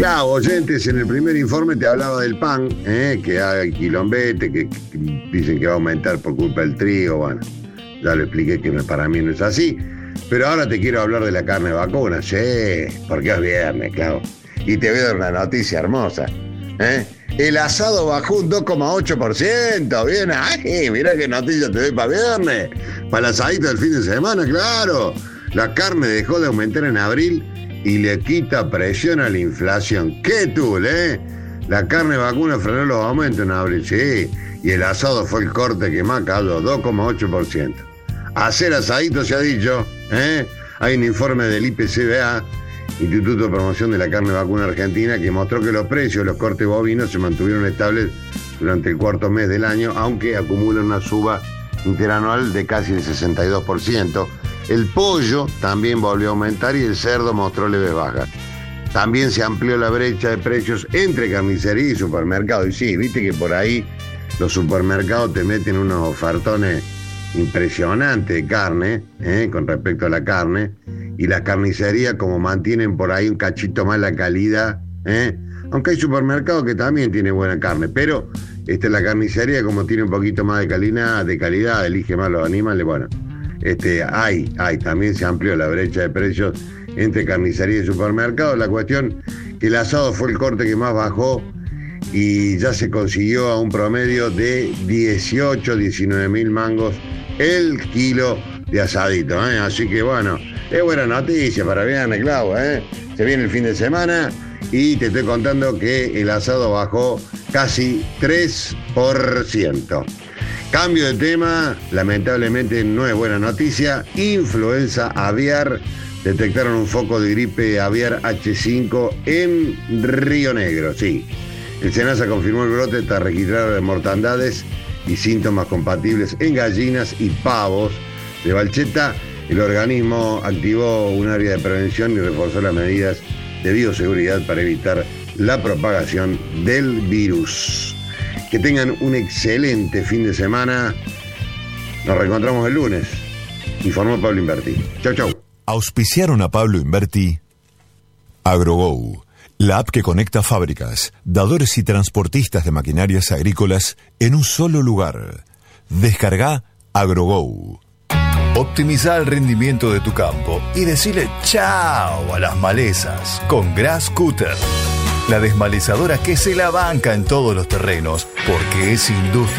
Claro, oyentes, en el primer informe te hablaba del pan, que hay quilombete, que dicen que va a aumentar por culpa del trigo. Bueno, ya lo expliqué que para mí no es así. Pero ahora te quiero hablar de la carne vacuna, sí, porque es viernes, claro. Y te voy a dar una noticia hermosa. El asado bajó un 2,8%, bien, ay, mirá qué noticia te doy para viernes. Para el asadito del fin de semana, claro. La carne dejó de aumentar en abril y le quita presión a la inflación. ¡Qué tul, La carne vacuna frenó los aumentos en abril, sí. Y el asado fue el corte que más cayó, 2,8%. Hacer asadito se ha dicho, Hay un informe del IPCBA, Instituto de Promoción de la Carne Vacuna Argentina, que mostró que los precios de los cortes bovinos se mantuvieron estables durante el cuarto mes del año, aunque acumulan una suba interanual de casi el 62%. El pollo también volvió a aumentar y el cerdo mostró leves bajas. También se amplió la brecha de precios entre carnicería y supermercado. Y sí, viste que por ahí los supermercados te meten unos ofertones impresionantes de carne, con respecto a la carne, y las carnicerías como mantienen por ahí un cachito más la calidad, aunque hay supermercados que también tienen buena carne, pero la carnicería como tiene un poquito más de calidad, elige más los animales, bueno, también se amplió la brecha de precios entre carnicería y supermercado. La cuestión que el asado fue el corte que más bajó y ya se consiguió a un promedio de 19 mil mangos el kilo de asadito, así que bueno, es buena noticia para viernes, claro, se viene el fin de semana y te estoy contando que el asado bajó casi 3%. Cambio de tema, lamentablemente no es buena noticia. Influenza aviar, detectaron un foco de gripe aviar H5 en Río Negro, sí. El SENASA confirmó el brote tras registrar mortandades y síntomas compatibles en gallinas y pavos de Valcheta. El organismo activó un área de prevención y reforzó las medidas de bioseguridad para evitar la propagación del virus. Que tengan un excelente fin de semana. Nos reencontramos el lunes. Informó Pablo Inverti. Chau, chau. Auspiciaron a Pablo Inverti AgroGo, la app que conecta fábricas, dadores y transportistas de maquinarias agrícolas en un solo lugar. Descarga AgroGo. Optimiza el rendimiento de tu campo y decile chao a las malezas con Grass Cutter, la desmalezadora que se la banca en todos los terrenos porque es industria.